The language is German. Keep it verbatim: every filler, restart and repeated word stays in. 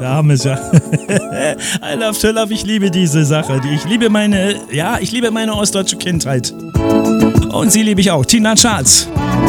Der Arme ist ja. I love to love, ich liebe diese Sache. Ich liebe meine, ja, ich liebe meine ostdeutsche Kindheit. Und sie liebe ich auch. Tina Charles.